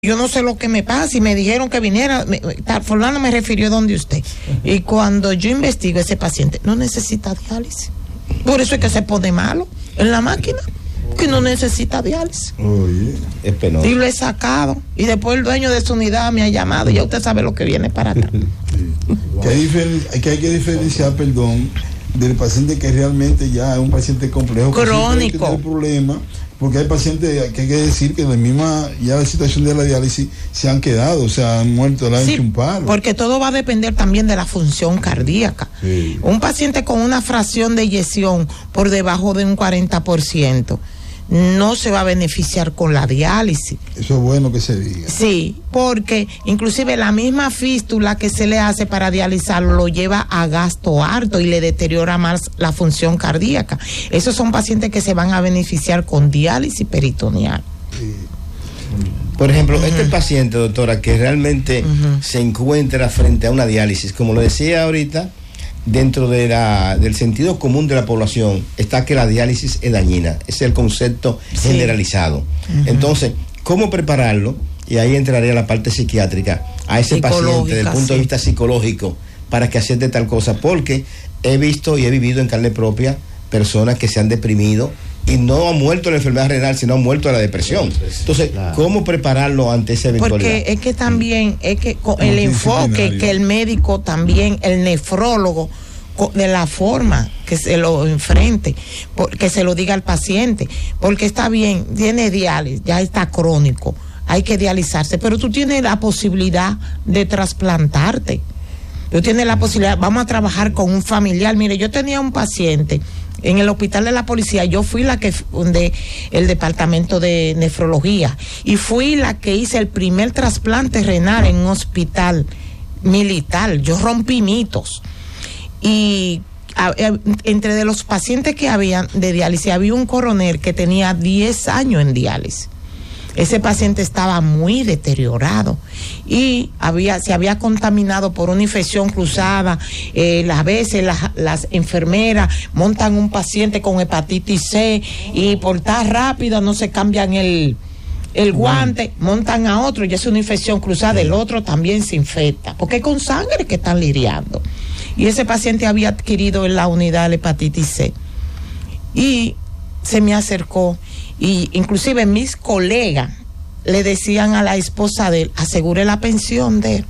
Yo no sé lo que me pasa y me dijeron que viniera, fulano me refirió donde usted. Y cuando yo investigo, ese paciente no necesita diálisis. Por eso es que se pone malo en la máquina, que no necesita diálisis. Oye, es penoso. Y lo he sacado. Y después el dueño de su unidad me ha llamado y ya usted sabe lo que viene para atrás. Sí. Hay que diferenciar, del paciente que realmente ya es un paciente complejo, crónico, que tiene problema, porque hay pacientes que hay que decir que en la misma situación de la diálisis se han quedado, o sea, han muerto, le han hecho un paro. Porque todo va a depender también de la función cardíaca. Sí. Un paciente con una fracción de eyección por debajo de un 40% no se va a beneficiar con la diálisis. Eso es bueno que se diga. Sí, porque inclusive la misma fístula que se le hace para dializarlo lo lleva a gasto harto y le deteriora más la función cardíaca. Esos son pacientes que se van a beneficiar con diálisis peritoneal. Sí. Por ejemplo, este paciente, doctora, que realmente se encuentra frente a una diálisis, como lo decía ahorita, dentro de del sentido común de la población está que la diálisis es dañina, ese es el concepto generalizado. Entonces, ¿cómo prepararlo? Y ahí entraría la parte psiquiátrica a ese paciente desde el punto de vista psicológico para que acepte tal cosa, porque he visto y he vivido en carne propia personas que se han deprimido y no han muerto de la enfermedad renal, sino han muerto de la depresión. Entonces, ¿cómo prepararlo ante esa eventualidad? Porque es que también, es que con el enfoque que el médico también, el nefrólogo, de la forma que se lo enfrente, que se lo diga al paciente, porque está bien, tiene diálisis, ya está crónico, hay que dializarse, pero tú tienes la posibilidad de trasplantarte. Tú tienes la posibilidad, vamos a trabajar con un familiar. Mire, yo tenía un paciente en el hospital de la policía, yo fui la que fundé el departamento de nefrología y fui la que hice el primer trasplante renal en un hospital militar. Yo rompí mitos. Y entre de los pacientes que habían de diálisis, había un coronel que tenía 10 años en diálisis. Ese paciente estaba muy deteriorado y se había contaminado por una infección cruzada. A veces las enfermeras montan un paciente con hepatitis C y por estar rápido no se cambian el guante, montan a otro y es una infección cruzada, el otro también se infecta, porque es con sangre que están lidiando. Y ese paciente había adquirido en la unidad la hepatitis C. Y se me acercó. Y inclusive mis colegas le decían a la esposa de él, asegure la pensión de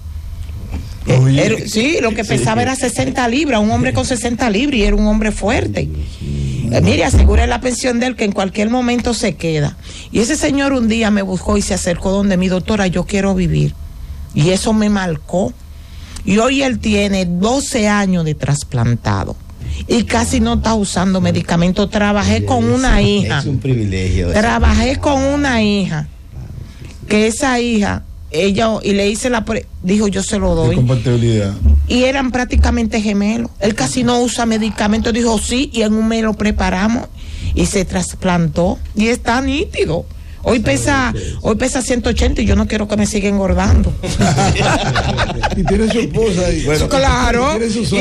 él. Sí, lo que pesaba era 60 libras, un hombre con 60 libras y era un hombre fuerte. Mire, asegure la pensión de él que en cualquier momento se queda. Y ese señor un día me buscó y se acercó donde mi doctora, yo quiero vivir. Y eso me marcó. Y hoy él tiene 12 años de trasplantado. Y casi no está usando medicamentos. Trabajé con una hija. Es un privilegio. Trabajé con una hija. Que esa hija, y le hice dijo yo se lo doy. Compatibilidad. Y eran prácticamente gemelos. Él casi no usa medicamentos. Dijo sí, y en un mes lo preparamos. Y se trasplantó. Y está nítido. Hoy pesa 180 y yo no quiero que me siga engordando. Y tiene su esposa ahí. Bueno, claro.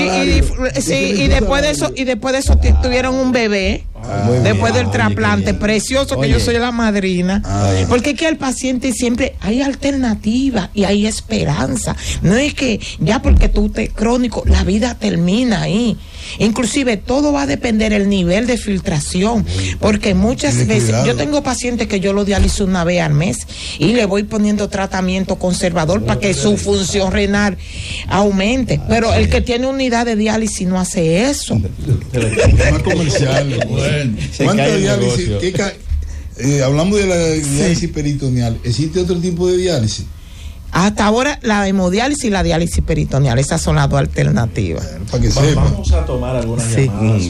Y después de eso tuvieron un bebé. Después del trasplante, precioso, que yo soy la madrina. Porque es que al paciente siempre hay alternativa y hay esperanza. No es que ya porque tú estés crónico, la vida termina ahí. Inclusive todo va a depender del nivel de filtración, porque muchas veces yo tengo pacientes que yo lo dializo una vez al mes y le voy poniendo tratamiento conservador para que su función renal aumente, pero el que tiene unidad de diálisis no hace eso. Más comercial. Bueno, ¿cuánto diálisis? Hablamos de la diálisis peritoneal. ¿Existe otro tipo de diálisis? Hasta ahora la hemodiálisis y la diálisis peritoneal, esas son las dos alternativas. Para que sepa. Vamos a tomar algunas llamadas.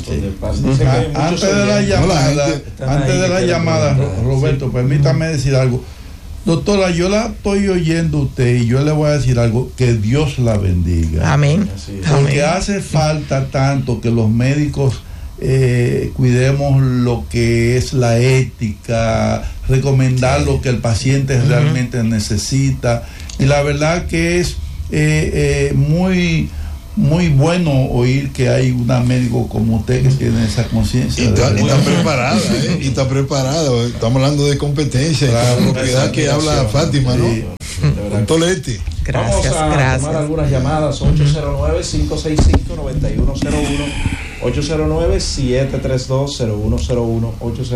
Antes de la llamada, Roberto, permítame decir algo. Doctora, yo la estoy oyendo a usted y yo le voy a decir algo, que Dios la bendiga. Amén. Porque hace falta tanto que los médicos cuidemos lo que es la ética, recomendar lo que el paciente realmente necesita. Y la verdad que es muy muy bueno oír que hay una médico como usted que tiene esa conciencia. Y está preparada, y está preparada. Estamos hablando de competencia, claro, y la propiedad que habla Fátima, ¿no? Sí, con Tolete. Vamos a tomar algunas llamadas. 809-565-9101, 809-732-0101,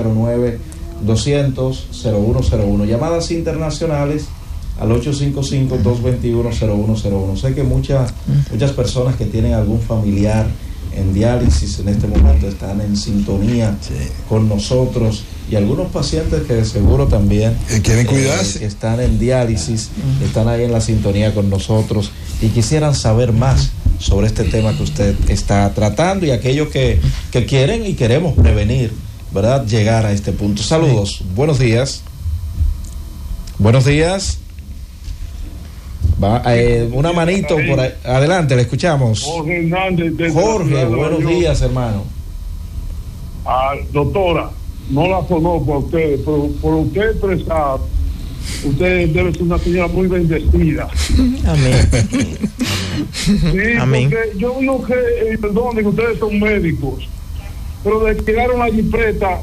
809-200-0101. Llamadas internacionales al 855-221-0101. Sé que muchas personas que tienen algún familiar en diálisis en este momento están en sintonía con nosotros, y algunos pacientes que de seguro también quieren cuidarse, que están en diálisis, están ahí en la sintonía con nosotros y quisieran saber más sobre este tema que usted está tratando, y aquellos que quieren y queremos prevenir, ¿verdad?, llegar a este punto. Saludos, buenos días. Buenos días. Una manito por ahí. Adelante, le escuchamos. Jorge Hernández. Jorge, buenos días, hermano. Doctora, no la conozco a usted, pero por usted expresar, usted debe ser una señora muy bendecida. Amén. Sí, Amén. Porque yo digo que, perdón, que ustedes son médicos, pero de que llegaron la jipeta,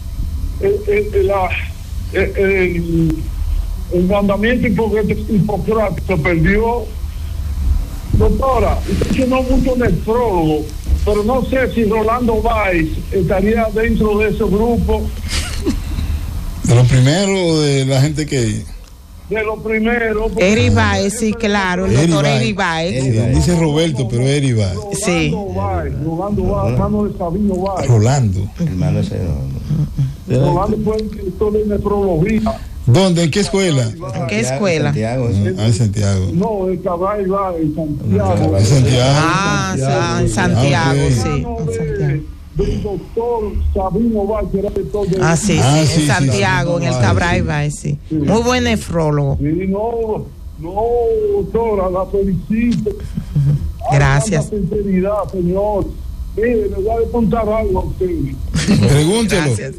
el mandamiento hipocrático se perdió. Doctora, usted mencionó mucho nefrólogo, pero no sé si Rolando Báez estaría dentro de ese grupo. De lo primero, de la gente que... De lo primero. Eri Báez, sí, claro, el doctor Eri Báez. Dice Roberto, pero Eri Báez. Sí. Rolando Báez, hermano de Sabino Báez. Rolando. Hermano ese Rolando fue el director de nefrología. ¿Dónde? ¿En qué escuela? ¿En qué escuela? Santiago, en Santiago. No, el Cabral va en Santiago. En Santiago. En Santiago, sí. Del doctor Sabino Báez, que era director de... Sí, en Santiago, en el Cabral Báez, sí. Muy buen nefrólogo. Sí, no, doctora, la felicito. Gracias. Sinceridad, señor. Mire, le voy a contar algo a usted. Pregúntelo. Gracias.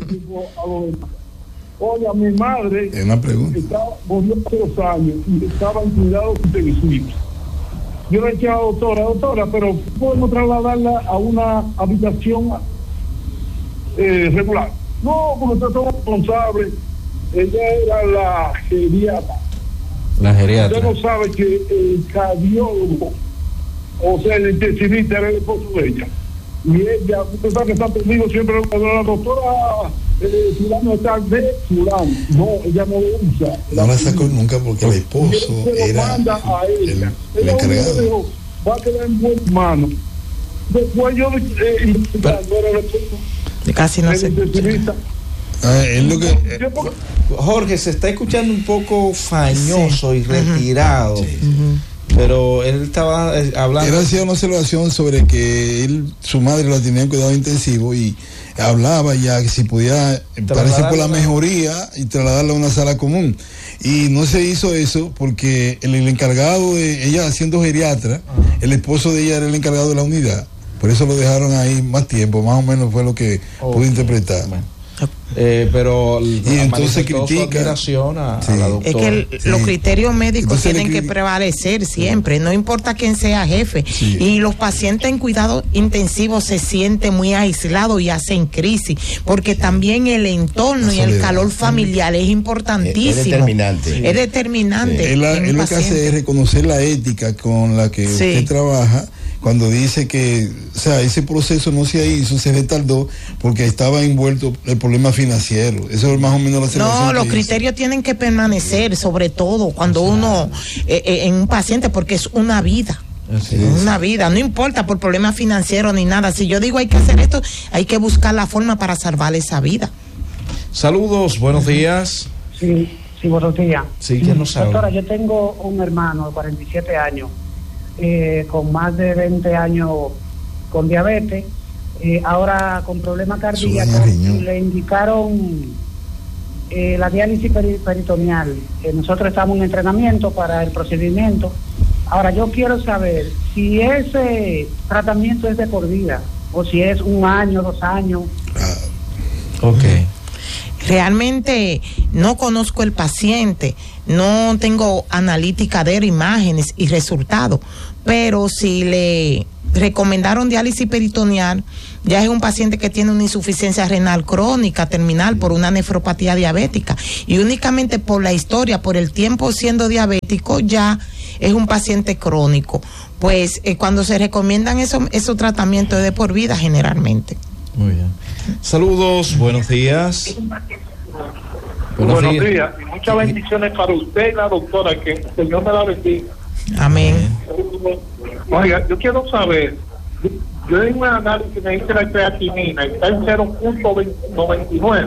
Oye, mi madre murió hace 2 años y estaba en cuidados intensivos. Yo le dije a la doctora, pero podemos trasladarla a una habitación regular. No, porque usted es responsable. Ella era la geriatra. La geriatra. Usted no sabe que el cardiólogo, o sea, el intensivista, era el esposo de ella. Y ella, usted sabe que está conmigo siempre, la doctora fulano está de fulano. No, ella no lo usa. No la sacó nunca porque el esposo era el encargado. Dijo, va a quedar en buenas manos. Después yo casi no sé. Es lo que... Jorge, se está escuchando un poco fañoso y retirado. Pero él estaba hablando. Él hacía una observación sobre que su madre la tenía en cuidado intensivo y hablaba ya que si podía, parece por la mejoría, y trasladarla a una sala común. Y no se hizo eso porque el encargado de ella, siendo geriatra, el esposo de ella era el encargado de la unidad. Por eso lo dejaron ahí más tiempo, más o menos fue lo que pude interpretar. Pero y entonces critica a la doctora. Es que los criterios médicos tienen que prevalecer siempre, no importa quién sea jefe. Y los pacientes en cuidado intensivo se sienten muy aislados y hacen crisis, porque también el entorno y el calor familiar es importantísimo. Es determinante. Es determinante. Él lo que hace es reconocer la ética con la que usted trabaja, cuando dice que, o sea, ese proceso no se hizo, se retardó porque estaba envuelto el problema financiero. Eso es más o menos la situación. No, los criterios tienen que permanecer, sobre todo cuando uno en un paciente, porque es una vida. Una vida, no importa por problemas financieros ni nada. Si yo digo hay que hacer esto, hay que buscar la forma para salvar esa vida. Saludos, buenos días. Sí, buenos días. Sí, ¿quién nos habla? Doctora, yo tengo un hermano de 47 años, con más de 20 años con diabetes, ahora con problemas cardíacos, y le indicaron la diálisis peritoneal. Nosotros estamos en entrenamiento para el procedimiento. Ahora yo quiero saber si ese tratamiento es de por vida o si es 1 año, 2 años. Ok. Realmente no conozco el paciente, no tengo analítica de imágenes y resultados, pero si le recomendaron diálisis peritoneal, ya es un paciente que tiene una insuficiencia renal crónica terminal por una nefropatía diabética, y únicamente por la historia, por el tiempo siendo diabético, ya es un paciente crónico. Pues cuando se recomiendan esos tratamientos es de por vida generalmente. Muy bien. Saludos, buenos días. Buenos días y muchas bendiciones para usted y la doctora, que el Señor me la bendiga. Amén. Oiga, yo quiero saber, yo en un análisis me dice la creatinina está en 0.99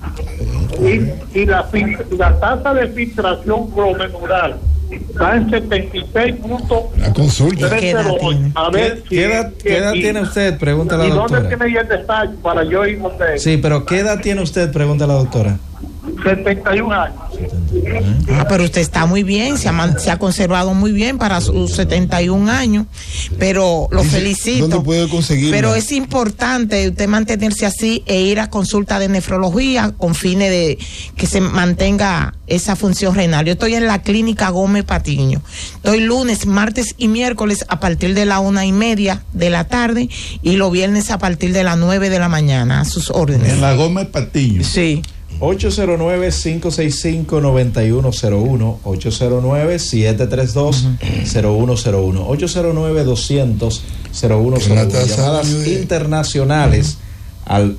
y la tasa de filtración glomerular está en 76 puntos. La consulta. ¿Qué edad tiene? A ver ¿Qué edad tiene usted? Pregunta a la doctora. ¿Y dónde tiene el detalle para yo ir con usted? Sí, pero ¿qué edad tiene usted? Pregunta a la doctora. 71 años. Pero usted está muy bien, se ha conservado muy bien para sus 71 años, pero lo felicito. ¿Dónde puede conseguirla? Pero es importante usted mantenerse así e ir a consulta de nefrología con fines de que se mantenga esa función renal. Yo estoy en la clínica Gómez Patiño. Estoy lunes, martes y miércoles a partir de la 1:30 de la tarde y los viernes a partir de las 9 de la mañana, a sus órdenes. En la Gómez Patiño. Sí. 809-565-9101, 809-732-0101, 809-200-0101. Llamadas internacionales al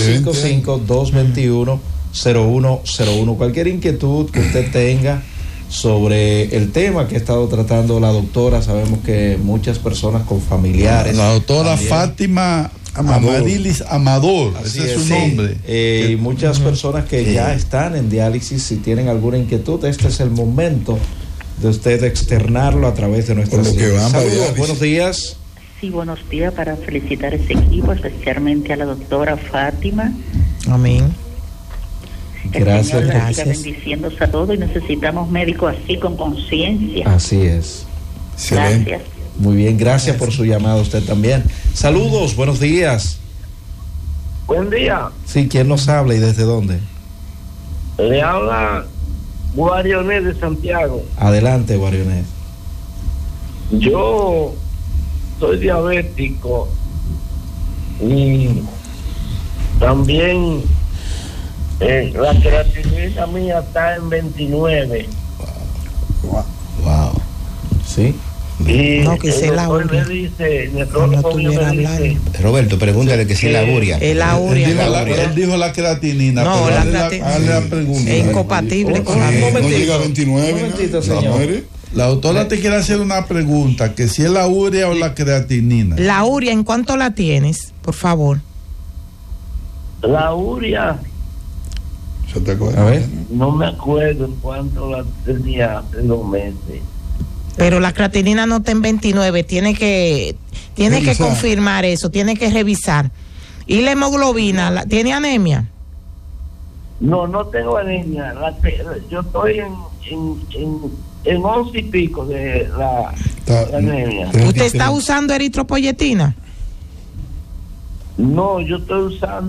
855-221-0101. Cualquier inquietud que usted tenga sobre el tema que ha estado tratando la doctora, sabemos que muchas personas con familiares. La doctora también. Fátima Amadilis Amador, Así ese es su nombre. Y muchas personas que ya están en diálisis, si tienen alguna inquietud, este es el momento de usted externarlo a través de nuestras redes. Saludos, buenos días. Sí, buenos días, para felicitar a ese equipo, especialmente a la doctora Fátima. Amén. Gracias, El Señor la gracias. siga bendiciéndose a todos y necesitamos médicos así con conciencia. Así es. Excelente. Gracias. Muy bien, gracias por su llamada usted también. Saludos, buenos días. Buen día, Sí, ¿quién nos habla y desde dónde? le habla Guarionet de Santiago. Adelante, Guarionet. Yo soy diabético y también la creatinina mía está en 29 Wow. Sí. y No, que se el la doctor uria. me dice, el No nefrólogo mío estuviera me dice hablando. Roberto, pregúntale que si es la uria. Es la Él uria. dijo la creatina, No, pero la hazle creatina- hazle la pregunta. Es incompatible con la Un No momentito. llega a 29. Un momentito, ¿no? señor. muere. La doctora te quiere hacer una pregunta, que si es la urea o la creatinina. La uria, ¿en cuánto la tienes? Por favor. la uria, ¿Se te acuerdas? A ver. no me acuerdo en cuánto la tenía hace 2 meses. Pero la creatinina no está en 29, tiene que Revisar. confirmar eso, tiene que revisar. ¿Y la hemoglobina, tiene anemia? No tengo anemia. Yo estoy en 11 y pico de la anemia. ¿Usted está usando eritropoyetina? No, yo estaba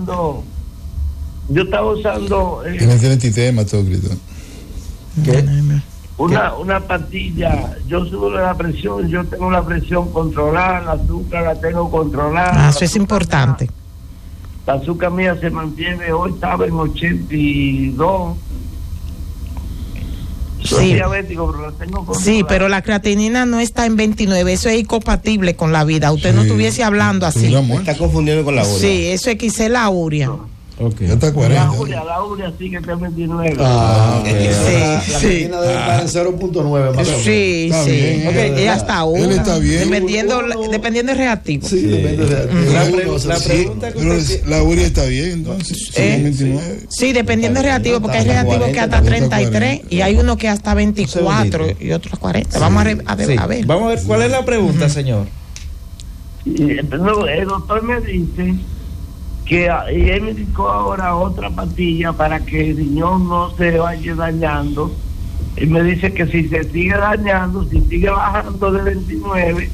usando Tiene tiene hematócrito. ¿Qué? una pastilla. Yo subo la presión, yo tengo la presión controlada, el azúcar la tengo controlada. Eso es importante. La azúcar mía se mantiene, hoy estaba en 82. Soy Sí. diabético, pero la tengo controlada. Sí, pero la creatinina no está en 29, eso es incompatible con la vida. Usted no Sí. estuviese hablando así. Estuviera muerto. Está confundiendo con la uria. Sí, eso es que es la uria. Ok. Ya está 40. La urea sí que está en 29. Ah, ok. Sí, La sí. creatina debe estar en 0.9 más o menos. Sí, Está sí. bien, Ella está él una. está bien. Dependiendo del reactivo. Sí, depende de La uno, pregunta que Pero usted la uria está bien, entonces. Sí, 29. Sí, dependiendo del reactivo, porque hay Hasta reactivos que hasta 40, 33 y hay uno que hasta 24 segundito. y otros 40. Vamos a ver. Sí. A ver. Vamos a ver cuál es la pregunta, señor. No, el doctor me dice que y él me indicó ahora otra pastilla para que el riñón no se vaya dañando. Y me dice que si se sigue dañando, si sigue bajando de 29,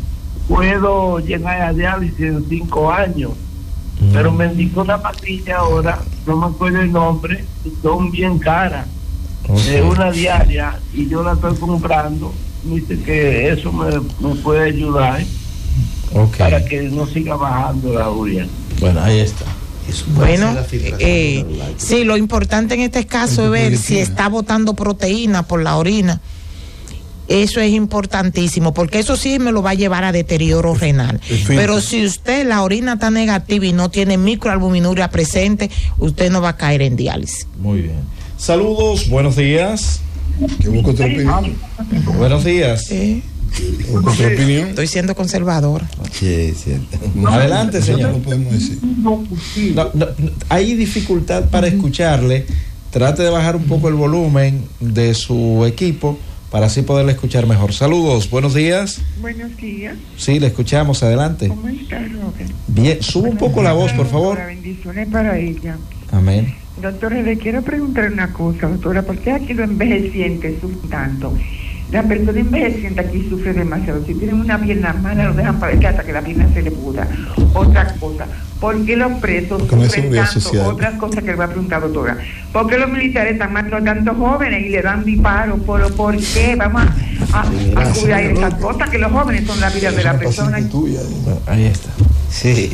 puedo llegar a diálisis en 5 años. Pero me indicó una pastilla ahora no me acuerdo el nombre, son bien caras. Okay. Es una diaria y yo la estoy comprando. Dice que eso me puede ayudar para que no siga bajando la urea. Bueno, ahí está. Bueno, sí, lo importante en este caso es ver si está botando proteína por la orina. Eso es importantísimo, porque eso sí me lo va a llevar a deterioro renal. Pero si usted la orina está negativa y no tiene microalbuminuria presente, usted no va a caer en diálisis. Muy bien. Saludos, buenos días. ¿Qué busca otra opinión? Buenos días. Sí. ¿Busca otra opinión? Estoy siendo conservadora. Sí, cierto. Adelante, señor. No podemos decir. No, hay dificultad para escucharle. Trate de bajar un poco el volumen de su equipo para así poderle escuchar mejor. Saludos, buenos días. Buenos días. Sí, le escuchamos, adelante. ¿Cómo está, Robert? Bien, sube un poco la voz, por favor. Bendiciones para ella. Amén. Doctora, le quiero preguntar una cosa, doctora. ¿Por qué aquí los envejecientes sufren tanto? La persona envejeciente aquí sufre demasiado. Si tienen una pierna mala, lo dejan para que hasta que la pierna se le pudra. Otra cosa, ¿por qué los presos sufren tanto? Otra cosa que le voy a preguntar, doctora. ¿Por qué los militares están matando a tantos jóvenes y le dan disparos? ¿Por qué? Vamos a cuidar esas cosas, que los jóvenes son la vida de la persona. Ahí está. Sí.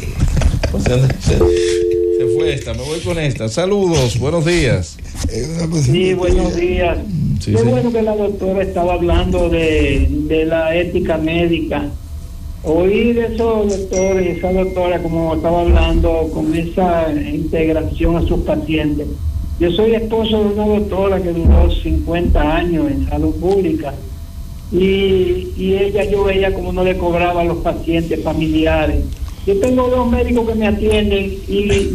Se fue esta, me voy con esta. Saludos, buenos días. Sí, buenos días. Sí, Qué sí. bueno que la doctora estaba hablando de la ética médica. Oí de esos doctores, esa doctora como estaba hablando con esa integración a sus pacientes. Yo soy esposo de una doctora que duró 50 años en salud pública y ella, yo veía como no le cobraba a los pacientes familiares. Yo tengo 2 médicos que me atienden y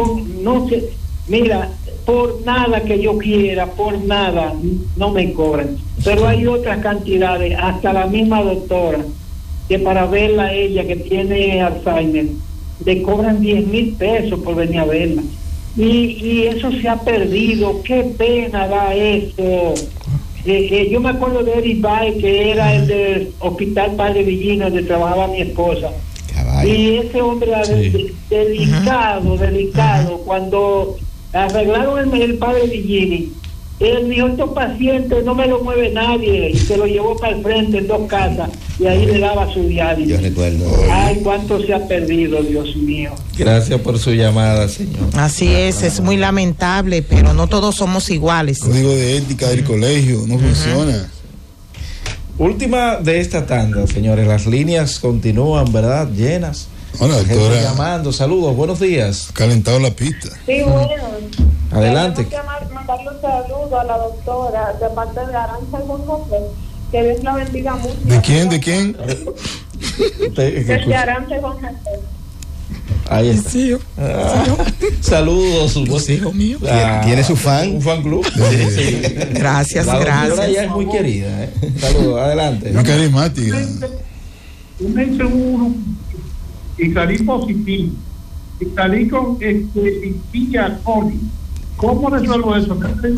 mira, por nada que yo quiera, por nada, no me cobran. Pero hay otras cantidades, hasta la misma doctora, que para verla a ella que tiene Alzheimer, le cobran 10,000 pesos por venir a verla. Y eso se ha perdido, qué pena da eso. Yo me acuerdo de Eric Bay, que era el del Hospital Padre Villino, donde trabajaba mi esposa. Y ese hombre era delicado. Cuando arreglaron el Padre Villini, él dijo: estos pacientes no me lo mueve nadie, y se lo llevó para el frente en 2 casas y ahí le daba su diálisis. Yo recuerdo. Ay, cuánto se ha perdido, Dios mío. Gracias por su llamada, señor. Así es muy lamentable, pero no todos somos iguales. Código de ética del colegio no funciona. Última de esta tanda, señores. Las líneas continúan, ¿verdad? Llenas. Hola, doctora. Llamando. Saludos, buenos días. Calentado la pista. Sí, bueno. Adelante. Queremos mandarle un saludo a la doctora de parte de Aranza y Juan José. Que Dios la bendiga mucho. ¿De quién? ¿De quién? Desde Aranza y Juan José. Ahí está. Sí, saludos, los hijos míos. ¿Tiene su fan? Un fan club. Sí. Gracias, la gracias. Ella es muy querida. Saludos, adelante. Muy carismática. Un mes seguro y salí positivo. Y salí con Escherichia coli. ¿Cómo resuelvo eso?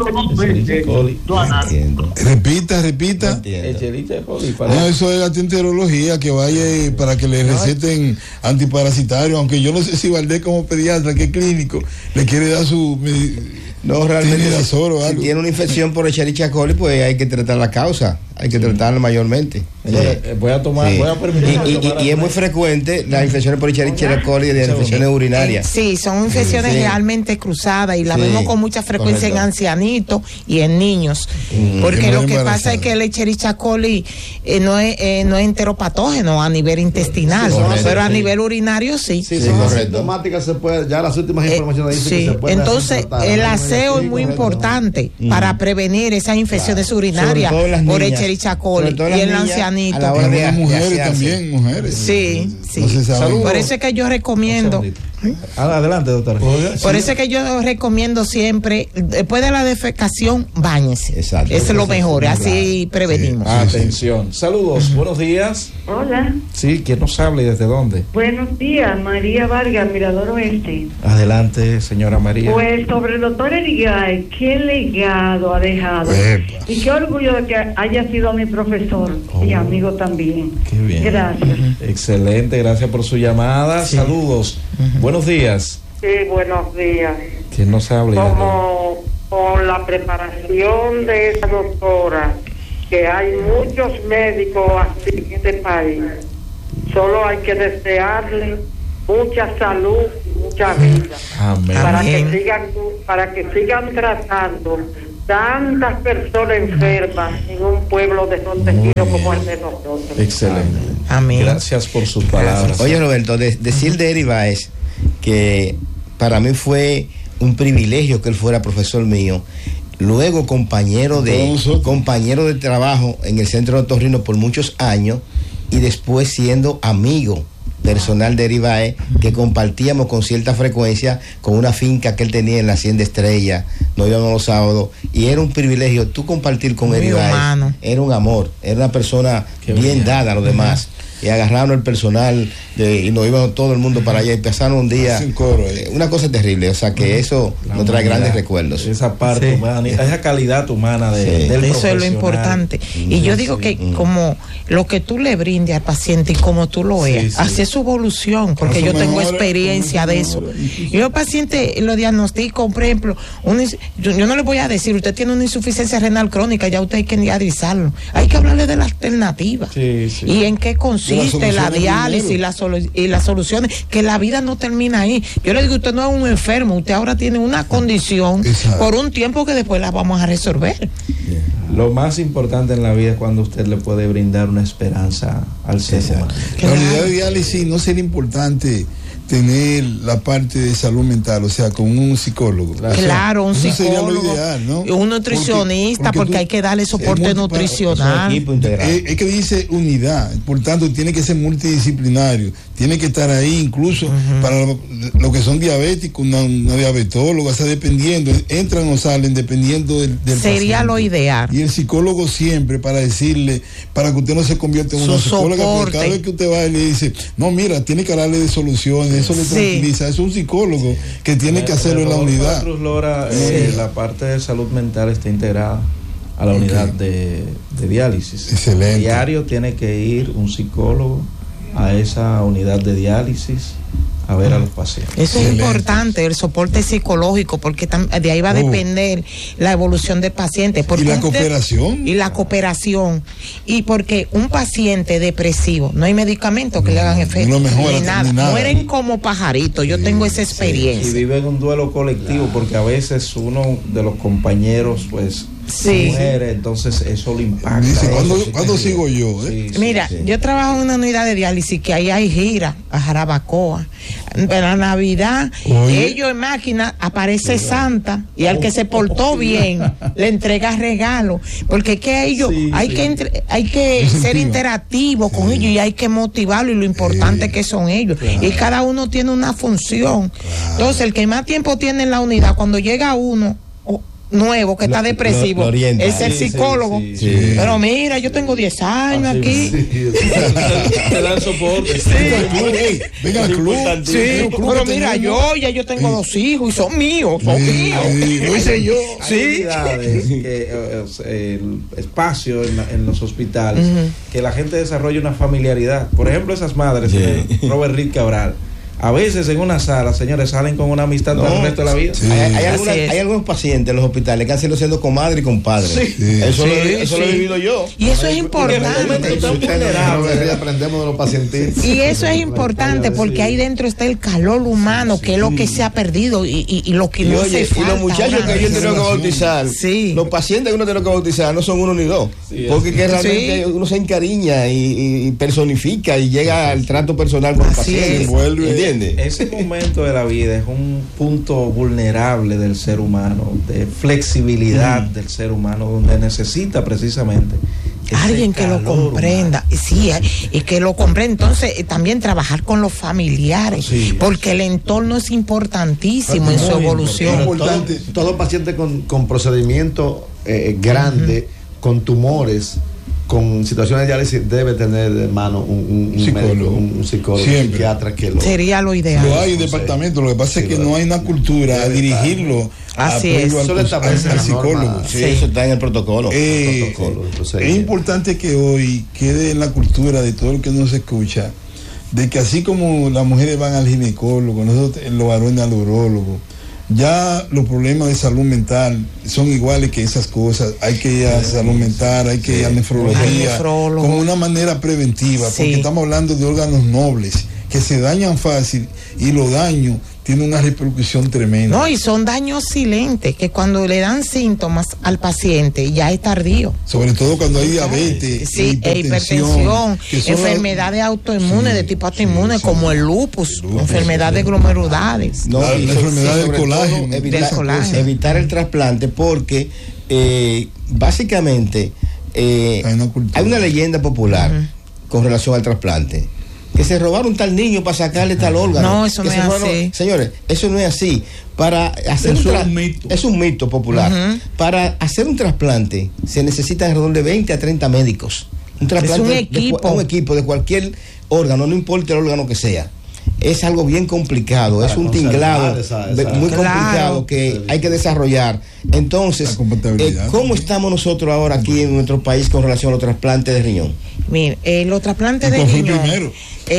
Repita. Escherichia coli. No, eso es la gastroenterología, que vaya para que le receten antiparasitario, aunque yo no sé si Valdés como pediatra, que clínico, le quiere dar su... No, realmente si tiene una infección por Escherichia coli, pues hay que tratar la causa, hay que tratarla mayormente. Voy a permitir. Y es muy frecuente las infecciones por Escherichia coli de infecciones urinarias. Sí, son infecciones realmente cruzadas y las vemos con mucha frecuencia en ancianitos y en niños. Porque lo que pasa es que el Escherichia coli no es enteropatógeno a nivel intestinal, pero a nivel urinario sí. Sí, sintomáticas se puede, ya las últimas informaciones dicen que se puede. Entonces, el aseo es muy importante para prevenir esas infecciones urinarias por Escherichia coli y en ancianitos. Las mujeres también, mujeres. Sí. No por eso es que yo recomiendo. Adelante, doctora. Por eso es que yo recomiendo siempre, después de la defecación, báñese. Exacto. Eso es lo mejor, así prevenimos. Atención. Saludos, buenos días. Hola. Sí, ¿quién nos habla y desde dónde? Buenos días, María Vargas, Mirador Oeste. Adelante, señora María. Pues sobre el doctor Erigay, qué legado ha dejado. Y qué orgullo de que haya sido mi profesor y amigo también. Qué bien. Gracias. Excelente, gracias por su llamada. Saludos. Buenos días. Sí, buenos días. Que no se hable. Como con la preparación de esa doctora, que hay muchos médicos así en este país, solo hay que desearle mucha salud y mucha vida. Amén. Para que sigan tratando tantas personas enfermas en un pueblo desprotegido como el de nosotros. Excelente. Amén. Gracias por sus palabras. Oye, Roberto, decir de Eri Báez que para mí fue un privilegio que él fuera profesor mío, luego compañero de trabajo en el Centro de Otorrino por muchos años, y después siendo amigo personal de Eri Báez, que compartíamos con cierta frecuencia con una finca que él tenía en la Hacienda Estrella. Nos íbamos los sábados y era un privilegio tú compartir con Eri Báez. Era un amor, era una persona bien dada a los demás. Y agarraron el personal y nos íbamos todo el mundo para allá y pasaron un día una cosa terrible, o sea que eso nos trae grandes recuerdos. Esa parte humana, esa calidad humana del eso es lo importante. Y yo digo que como lo que tú le brindes al paciente y como tú lo veas, hace su evolución, porque yo tengo experiencia de eso. Yo al paciente lo diagnostico, por ejemplo, yo no le voy a decir, usted tiene una insuficiencia renal crónica, ya usted hay que dializarlo. Hay que hablarle de la alternativa y en qué consiste la diálisis y las soluciones, que la vida no termina ahí. Yo le digo, usted no es un enfermo, usted ahora tiene una condición por un tiempo que después la vamos a resolver. Lo más importante en la vida es cuando usted le puede brindar una esperanza al ser humano. La unidad de diálisis no sería importante tener la parte de salud mental, o sea, con un psicólogo. Claro, un psicólogo, sería lo ideal, ¿no? Un nutricionista, porque hay que darle soporte nutricional. Es que dice unidad, por tanto tiene que ser multidisciplinario, tiene que estar ahí incluso para lo que son diabéticos, una diabetóloga, o sea, dependiendo, entran o salen dependiendo del sería paciente. Lo ideal. Y el psicólogo siempre para decirle, para que usted no se convierta en una psicóloga, porque cada vez que usted va y le dice, no, mira, tiene que darle de soluciones, eso le tranquiliza. Es un psicólogo que tiene que hacerlo en la unidad. Cruz Lora, la parte de salud mental está integrada a la unidad de diálisis. Excelente. Diario tiene que ir un psicólogo a esa unidad de diálisis a ver a los pacientes. Eso es importante, el soporte psicológico, porque de ahí va a depender la evolución del paciente. Y la cooperación. Y la cooperación. Y porque un paciente depresivo, no hay medicamentos que le hagan efecto. Ni nada. Mueren como pajaritos. Yo tengo esa experiencia. Y viven un duelo colectivo, porque a veces uno de los compañeros, pues, muere, entonces eso lo impacta. Dice, ¿cuándo sigo yo? Mira, yo trabajo en una unidad de diálisis que ahí hay gira a Jarabacoa. En la Navidad, ellos en máquina aparece Santa y al que se portó bien le entrega regalo, porque es que ellos hay que ser interactivo con ellos y hay que motivarlo, y lo importante que son ellos, y cada uno tiene una función. Entonces el que más tiempo tiene en la unidad, cuando llega uno nuevo que está depresivo, es el psicólogo. Pero mira, yo tengo 10 años aquí. Te dan soporte. Venga al club. Pero mira, yo tengo 2 hijos y son míos. Lo hice yo. El espacio en los hospitales, que la gente desarrolle una familiaridad. Por ejemplo, esas madres, Robert Rick Cabral, a veces en una sala, señores, salen con una amistad para el resto de la vida. Hay algunos pacientes en los hospitales que han sido siendo comadre y compadre. Eso lo he vivido yo. Y eso es importante. Aprendemos de los pacientes. Y eso es importante, porque ahí dentro está el calor humano, que es lo que se ha perdido y lo que no se falta. Y los muchachos que yo tengo que bautizar, los pacientes que uno tiene que bautizar no son uno ni dos. Porque que realmente uno se encariña y personifica y llega al trato personal con el paciente. Ese momento de la vida es un punto vulnerable del ser humano, de flexibilidad del ser humano, donde necesita precisamente alguien que lo comprenda, y que lo comprenda. Entonces también trabajar con los familiares, porque el entorno es importantísimo en su evolución. Todo paciente con procedimiento grande, con tumores, con situaciones de diálisis, debe tener de mano un psicólogo, un psiquiatra que lo... Sería lo ideal. Lo hay en departamento, lo que pasa es que no hay una cultura a dirigirlo al psicólogo. Eso está en el protocolo. Es importante que hoy quede en la cultura de todo el que nos escucha, de que así como las mujeres van al ginecólogo, nosotros los varones al urólogo, Ya los problemas de salud mental son iguales que esas cosas. Hay que ir a salud mental, hay que ir a nefrología como una manera preventiva, porque estamos hablando de órganos nobles que se dañan fácil y los daños tienen una repercusión tremenda. No, y son daños silentes que cuando le dan síntomas al paciente ya es tardío. Sobre todo cuando hay diabetes, hipertensión, enfermedades autoinmunes de tipo autoinmune como el lupus, enfermedades glomerulares. No, la enfermedad del colágeno. Evitar el trasplante porque básicamente hay una leyenda popular con relación al trasplante. Que se robaron tal niño para sacarle tal órgano. No, eso no es así. Señores, eso no es así. Para hacer es un mito popular. Para hacer un trasplante se necesitan alrededor de 20 a 30 médicos. Un trasplante un equipo de cualquier órgano, no importa el órgano que sea. Es algo bien complicado, es un tinglado muy complicado que hay que desarrollar. Entonces, ¿cómo estamos nosotros ahora aquí en nuestro país con relación a los trasplantes de riñón? Mire, los trasplantes de riñón,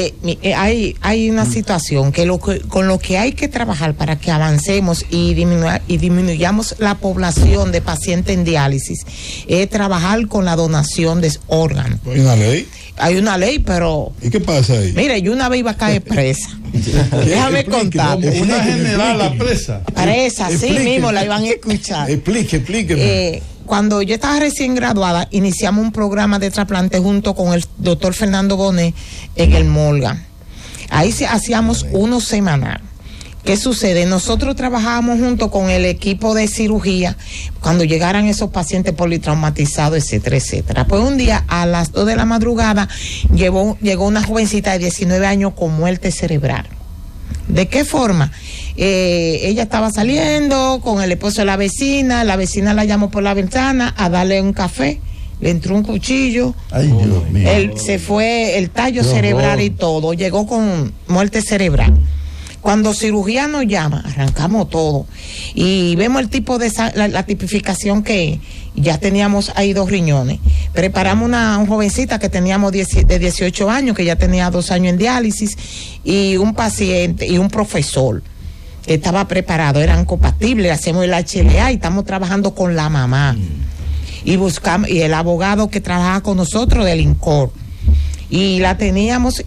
hay una situación que con lo que hay que trabajar para que avancemos y disminuyamos la población de pacientes en diálisis es trabajar con la donación de órganos. ¿Hay una ley? Hay una ley, pero... ¿Y qué pasa ahí? Mire, yo una vez iba a caer presa. Déjame contar. Una general la presa. Presa, sí mismo la iban a escuchar. Explíqueme. Cuando yo estaba recién graduada, iniciamos un programa de trasplante junto con el doctor Fernando Bonet en el Morgan. Ahí hacíamos uno semanal. ¿Qué sucede? Nosotros trabajábamos junto con el equipo de cirugía cuando llegaran esos pacientes politraumatizados, etcétera, etcétera. Pues un día a las 2 de la madrugada llegó una jovencita de 19 años con muerte cerebral. ¿De qué forma? Ella estaba saliendo con el esposo de la vecina la llamó por la ventana a darle un café, le entró un cuchillo, Dios mío. Se fue el tallo cerebral y todo, llegó con muerte cerebral. Cuando cirugía nos llama, arrancamos todo y vemos el tipo de la tipificación que ya teníamos ahí 2 riñones. Preparamos una jovencita que teníamos de 18 años, que ya tenía 2 años en diálisis, y un paciente y un profesor que estaba preparado, eran compatibles, hacemos el HLA y estamos trabajando con la mamá. Y buscamos, y el abogado que trabaja con nosotros del INCOR. Y la teníamos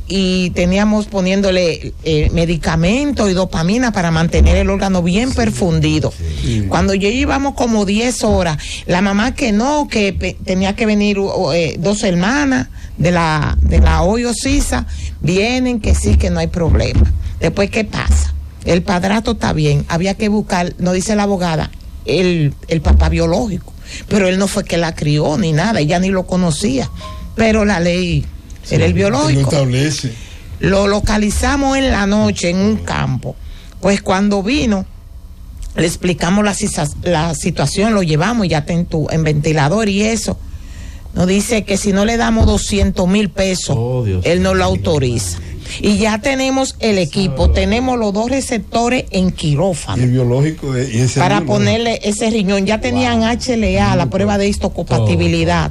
poniéndole medicamentos y dopamina para mantener el órgano bien perfundido. Sí. Cuando ya íbamos como 10 horas, la mamá que tenía que venir 2 hermanas de la Hoyo Sisa, vienen que sí, que no hay problema. Después, ¿qué pasa? El padrastro está bien, había que buscar, nos dice la abogada, el papá biológico, pero él no fue que la crió ni nada, ella ni lo conocía, pero la ley... Era el biológico. Lo establece. Lo localizamos en la noche en un campo. Pues cuando vino, le explicamos la situación, lo llevamos ya en ventilador y eso. Nos dice que si no le damos 200,000 pesos, él no lo autoriza. Y ya tenemos el equipo, tenemos los 2 receptores en quirófano. Y el biológico y ese para ponerle ese riñón. Ya tenían HLA, la prueba de histocompatibilidad,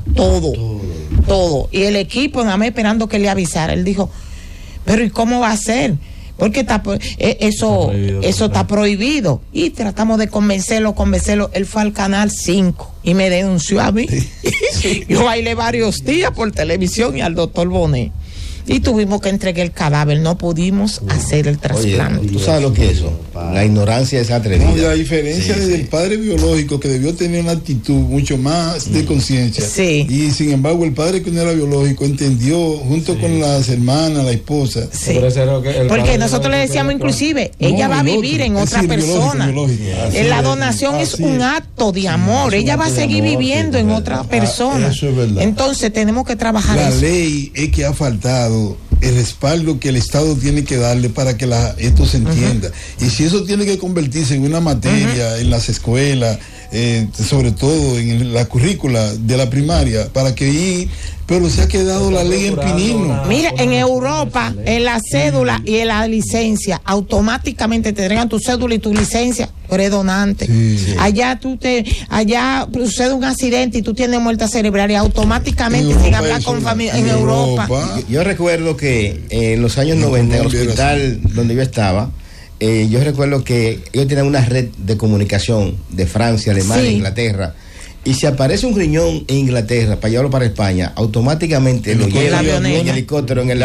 todo. Y el equipo en AME esperando que le avisara. Él dijo, pero ¿y cómo va a ser? Porque eso está prohibido. Y tratamos de convencerlo. Él fue al Canal 5 y me denunció a mí. Yo bailé varios días por televisión y al doctor Bonet. Y tuvimos que entregar el cadáver, no pudimos hacer el trasplante. Oye, ¿tú sabes lo que es eso? La ignorancia es atrevida. No, la diferencia del padre biológico, que debió tener una actitud mucho más de conciencia. Sí. Y sin embargo, el padre que no era biológico entendió, junto con las hermanas, la esposa. Sí. Porque nosotros le decíamos inclusive, ella va a vivir en otra persona. La donación es un acto de amor. Ella va a seguir viviendo en otra persona. Eso es verdad. Entonces tenemos que trabajar la eso. Ley es que ha faltado el respaldo que el Estado tiene que darle para que esto se entienda. Y si eso tiene que convertirse en una materia en las escuelas, sobre todo en la currícula de la primaria, para que pero se ha quedado la ley en pinino. Mira, en Europa, en la cédula y en la licencia, automáticamente te entregan tu cédula y tu licencia, eres donante. Sí. Allá sucede un accidente y tú tienes muerte cerebral y automáticamente sin hablar con familia en Europa. Yo recuerdo que en los años 90, en el hospital donde yo estaba, yo recuerdo que ellos tenían una red de comunicación de Francia, Alemania, Inglaterra. Y si aparece un riñón en Inglaterra para llevarlo para España, automáticamente lo llevan en helicóptero. En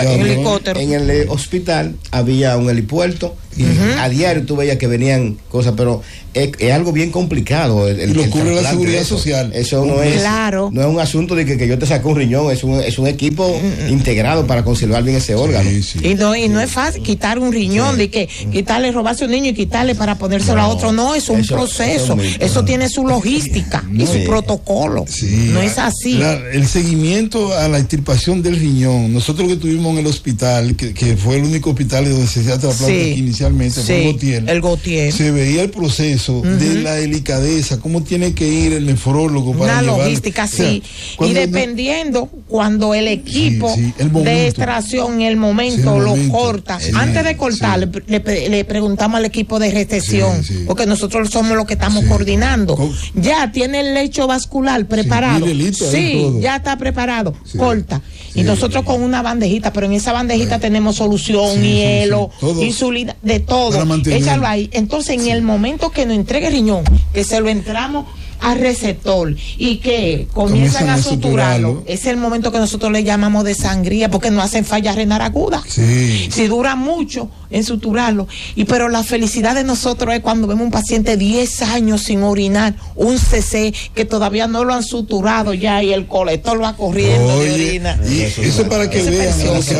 el hospital había un helipuerto y a diario tú veías que venían cosas, pero es algo bien complicado. Y lo cubre la seguridad social. Eso no es, no es un asunto de que yo te saco un riñón, es un equipo integrado para conservar bien ese órgano. Y no es fácil quitar un riñón, de que quitarle, robarse a un niño y quitarle para ponérselo a otro. No, es un proceso. Eso tiene su logística y su protocolo. No es así. El seguimiento a la extirpación del riñón. Nosotros que estuvimos en el hospital, que fue el único hospital donde se hacía trasplante inicialmente, fue el Gautier. Se veía el proceso de la delicadeza, cómo tiene que ir el nefrólogo para una logística, y dependiendo cuando el equipo de extracción en el momento lo corta, antes de cortar le preguntamos al equipo de recepción, porque nosotros somos los que estamos coordinando. Ya tiene el lecho vascular preparado, ya está preparado, corta. Y nosotros con una bandejita, pero en esa bandejita tenemos solución, hielo, insulina, de todo, échalo ahí. Entonces en el momento que nos entregue el riñón, que se lo entramos al receptor y que comienzan a suturarlo, es el momento que nosotros le llamamos de sangría, porque no hacen falla renal aguda. Si dura mucho en suturarlo, pero la felicidad de nosotros es cuando vemos un paciente 10 años sin orinar, un CC que todavía no lo han suturado ya y el colector va corriendo de orina. Y eso es para que vean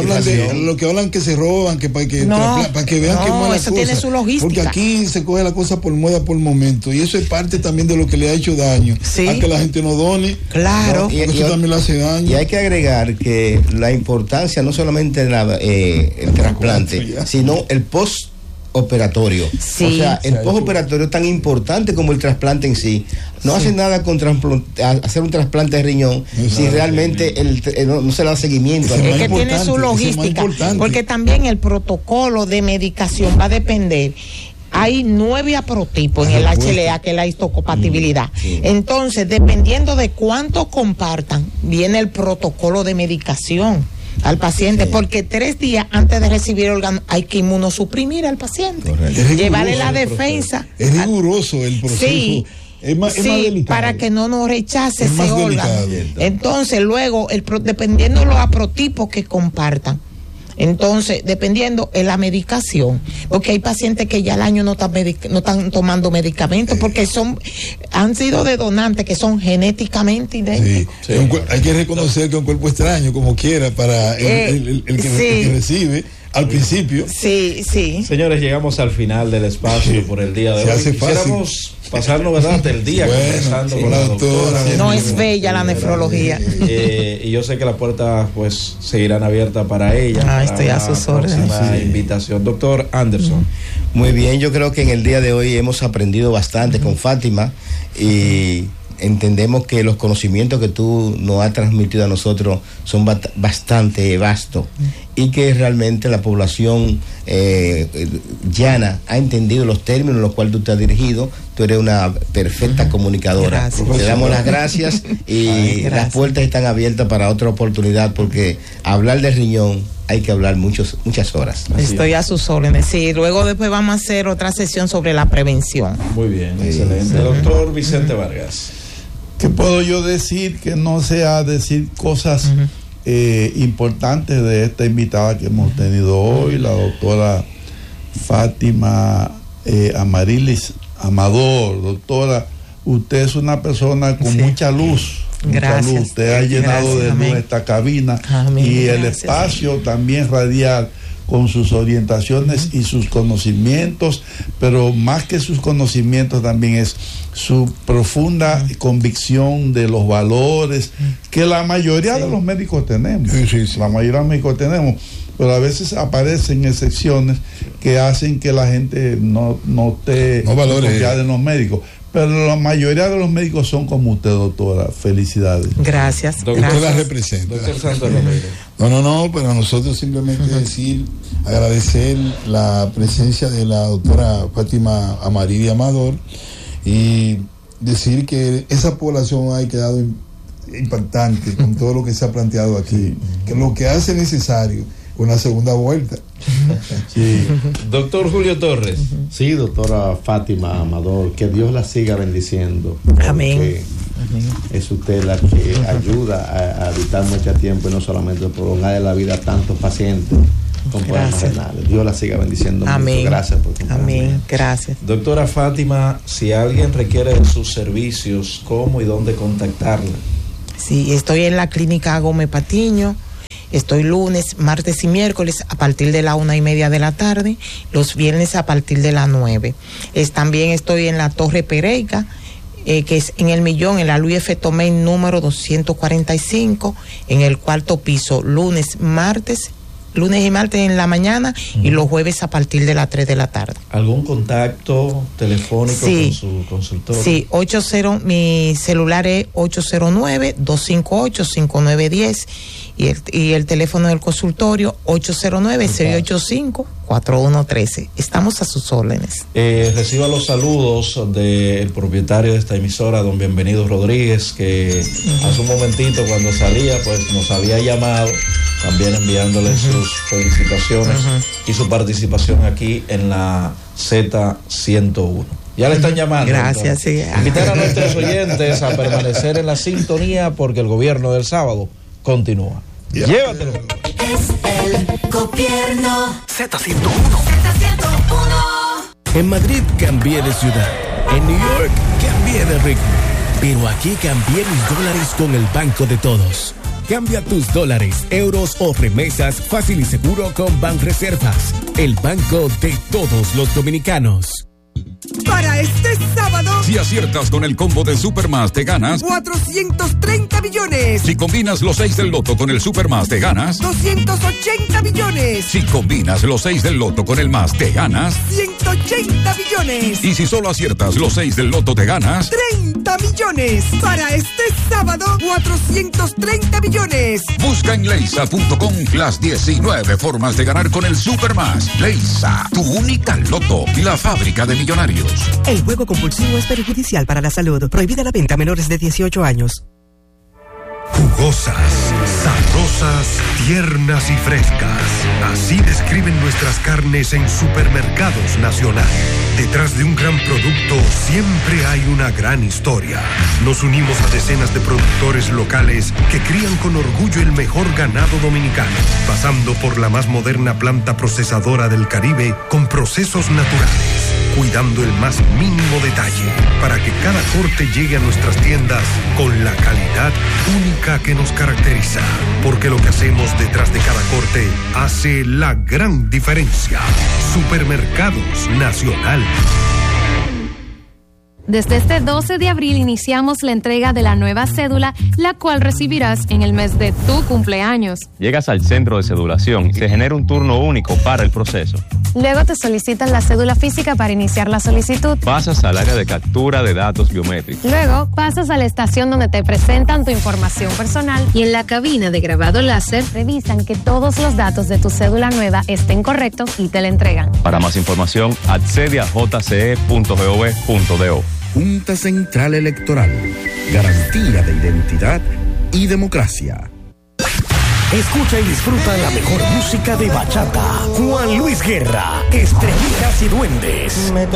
lo que hablan que se roban, para que vean que no es eso cosa. Tiene su logística. Porque aquí se coge la cosa por moda, por momento, y eso es parte también de lo que le ha hecho daño a que la gente no done. Claro. Y eso también le hace daño. Y hay que agregar que la importancia no solamente de el trasplante, sino el postoperatorio. O sea, el postoperatorio es tan importante como el trasplante en sí. No hace nada con hacer un trasplante de riñón si realmente no se le da seguimiento. Es que tiene su logística, porque también el protocolo de medicación va a depender. Hay 9 aprotipos en el HLA, que es la histocompatibilidad. Entonces, dependiendo de cuánto compartan, viene el protocolo de medicación al paciente, porque 3 días antes de recibir el órgano hay que inmunosuprimir al paciente, llevarle la defensa. Es riguroso el proceso. Es más delicado, para que no nos rechace ese órgano. Entonces, luego, dependiendo de los aprotipos que compartan, entonces, dependiendo de la medicación, porque hay pacientes que ya al año no están tomando medicamentos porque han sido de donantes que son genéticamente idénticos. Hay que reconocer que un cuerpo extraño, como quiera, para el que recibe al principio. Señores, llegamos al final del espacio por el día de hoy. Quisiéramos pasarnos, ¿verdad?, del día conversando con la doctora. No es bella la nefrología. Y yo sé que las puertas pues seguirán abiertas para ella. Estoy a sus órdenes. Invitación. Doctor Anderson. Muy bien, yo creo que en el día de hoy hemos aprendido bastante con Fátima y entendemos que los conocimientos que tú nos has transmitido a nosotros son bastante vastos y que realmente la población llana ha entendido los términos en los cuales tú te has dirigido. Tú eres una perfecta comunicadora. Te damos las gracias y las puertas están abiertas para otra oportunidad, porque hablar del riñón hay que hablar muchas horas. Estoy a sus órdenes. Luego después vamos a hacer otra sesión sobre la prevención. Muy bien, excelente. Doctor Vicente Vargas. ¿Qué puedo yo decir que no sea decir cosas importantes de esta invitada que hemos tenido hoy, la doctora Fátima Amarilis Amador? Doctora, usted es una persona con mucha luz. Gracias. Usted ha llenado de luz esta cabina y el espacio también radial, con sus orientaciones y sus conocimientos, pero más que sus conocimientos también es su profunda convicción de los valores que la mayoría de los médicos tenemos. La mayoría de los médicos tenemos, pero a veces aparecen excepciones que hacen que la gente no valore en los médicos. Pero la mayoría de los médicos son como usted, doctora. Felicidades. Gracias. Usted la representa. Doctor Santos Romero. No, pero nosotros simplemente agradecer la presencia de la doctora Fátima Amarilis Amador y decir que esa población ha quedado impactante con todo lo que se ha planteado aquí, que lo que hace necesario una segunda vuelta. Sí. Doctor Julio Torres. Sí, doctora Fátima Amador, que Dios la siga bendiciendo. Amén. Es usted la que ayuda a evitar mucho tiempo y no solamente prolongar la vida a tantos pacientes con problemas renales. Dios la siga bendiciendo. Amén. Mucho. Gracias por acompañarme. Amén. Gracias. Doctora Fátima, si alguien requiere de sus servicios, ¿cómo y dónde contactarla? Sí, estoy en la clínica Gómez Patiño. Estoy lunes, martes y miércoles a partir de la 1:30 de la tarde, los viernes a partir de las 9. También estoy en la Torre Pereica, que es en El Millón, en la Luis F. Tomé número 245, en el 4º piso, lunes y martes en la mañana y los jueves a partir de las 3 de la tarde. ¿Algún contacto telefónico con su consultorio? Sí, mi celular es 809-258-5910 y el teléfono del consultorio 809-685-4113. Estamos a sus órdenes. Reciba los saludos del propietario de esta emisora, don Bienvenido Rodríguez, que hace un momentito cuando salía, pues nos había llamado, también enviándole sus felicitaciones y su participación aquí en la Z101. Ya le están llamando. Gracias, sí. Invitar a nuestros oyentes a permanecer en la sintonía porque el gobierno del sábado continúa. Llévatelo. Es el gobierno. Z101. En Madrid cambié de ciudad. En New York cambié de ritmo. Pero aquí cambié mis dólares con el Banco de Todos. Cambia tus dólares, euros o remesas fácil y seguro con Banreservas, el banco de todos los dominicanos. Para este sábado, si aciertas con el combo de Supermás, te ganas 430 millones. Si combinas los 6 del loto con el Supermás, te ganas 280 millones. Si combinas los 6 del loto con el más, te ganas 180 millones. Y si solo aciertas los 6 del loto, te ganas 30 millones. Para este sábado, 430 millones. Busca en leisa.com las 19 formas de ganar con el Supermás. Leisa, tu única loto, la fábrica de millonarios. El juego compulsivo es perjudicial para la salud. Prohibida la venta a menores de 18 años. Jugosas, sabrosas, tiernas y frescas. Así describen nuestras carnes en Supermercados Nacional. Detrás de un gran producto siempre hay una gran historia. Nos unimos a decenas de productores locales que crían con orgullo el mejor ganado dominicano, pasando por la más moderna planta procesadora del Caribe con procesos naturales, cuidando el más mínimo detalle para que cada corte llegue a nuestras tiendas con la calidad única que nos caracteriza, porque lo que hacemos detrás de cada corte hace la gran diferencia. Supermercados Nacional. Desde este 12 de abril iniciamos la entrega de la nueva cédula, la cual recibirás en el mes de tu cumpleaños. Llegas al centro de cedulación y se genera un turno único para el proceso. Luego te solicitan la cédula física para iniciar la solicitud. Pasas al área de captura de datos biométricos. Luego pasas a la estación donde te presentan tu información personal y en la cabina de grabado láser revisan que todos los datos de tu cédula nueva estén correctos y te la entregan. Para más información, accede a jce.gov.do. Junta Central Electoral, garantía de identidad y democracia. Escucha y disfruta la mejor música de bachata. Juan Luis Guerra, Estrellitas y Duendes.